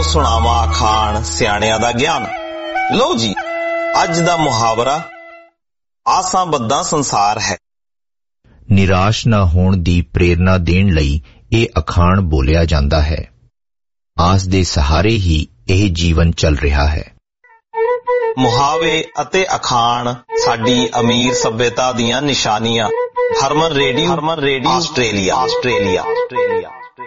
ਸੁਣਾਵਾਂ ਅਖਾਣ ਸਿਆਣਿਆਂ ਦਾ ਗਿਆਨ। ਲਓ ਜੀ, ਅੱਜ ਦਾ ਮੁਹਾਵਰਾ ਆਸਾਂ ਬੱਦਾਂ ਸੰਸਾਰ ਹੈ। ਨਿਰਾਸ਼ ਨਾ ਹੋਣ ਦੀ ਪ੍ਰੇਰਨਾ ਦੇਣ ਲਈ ਇਹ ਅਖਾਣ ਬੋਲਿਆ ਜਾਂਦਾ ਹੈ। ਆਸ ਦੇ ਸਹਾਰੇ ਹੀ ਇਹ ਜੀਵਨ ਚੱਲ ਰਿਹਾ ਹੈ। ਮੁਹਾਵੇ ਅਤੇ ਅਖਾਣ ਸਾਡੀ ਅਮੀਰ ਸੱਭਿਅਤਾ ਦੀਆਂ ਨਿਸ਼ਾਨੀਆਂ। ਹਰਮਨ ਰੇਡੀਓ ਆਸਟ੍ਰੇਲੀਆ।